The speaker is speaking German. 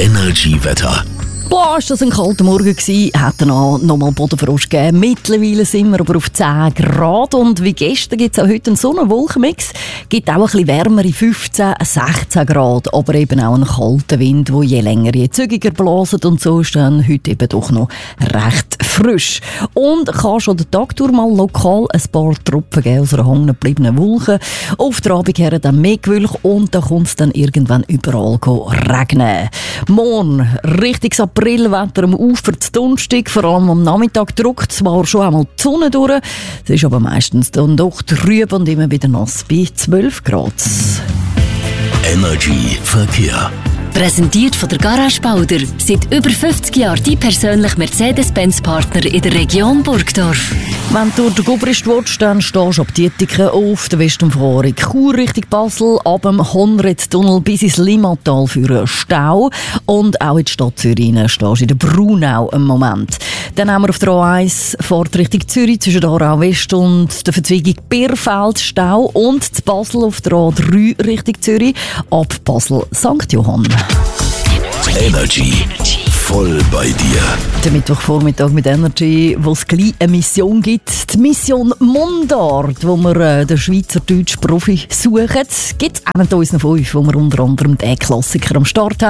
Energy-Wetter. Boah, ist das ein kalter Morgen gewesen, hat er noch mal Bodenfrost gegeben. Mittlerweile sind wir aber auf 10 Grad und wie gestern gibt es auch heute einen Sonnenwolkenmix. Gibt auch ein bisschen wärmere 15, 16 Grad, aber eben auch einen kalten Wind, der je länger, je zügiger bläst und so ist dann heute eben doch noch recht frisch. Und kann schon den Tag durch mal lokal ein paar Tropfen geben aus einer hängen gebliebenen Wolke. Auf der Abend her dann mehr Gewölk und dann kommt es dann irgendwann überall regnen. Morgen richtiges Aprilwetter am Ufer zu Donnerstag, vor allem am Nachmittag drückt zwar schon einmal die Sonne durch, es ist aber meistens dann doch trüb und immer wieder nass bei 12 Grad. Energy Verkehr. Präsentiert von der Garage Bauder. Seit über 50 Jahren die persönliche Mercedes-Benz-Partner in der Region Burgdorf. Wenn du durch den Gubrist willst, dann stehst du ab Dietiken auf der Westumfahrung Chur Richtung Basel, ab dem Honredtunnel bis ins Limmatal für einen Stau. Und auch in die Stadt Zürich stehst du in der Brunau im Moment. Dann haben wir auf der A1 Fahrt Richtung Zürich zwischen Aarau West und der Verzweigung Bierfeld Stau. Und zu Basel auf der A3 Richtung Zürich ab Basel St. Johann. Energy. Voll bei dir. Der Mittwochvormittag mit Energy, wo es gleich eine Mission gibt. Die Mission Mondart, wo wir den schweizerdeutschen Profi suchen. Gibt es einen von unseren 5, wo wir unter anderem den Klassiker am Start haben.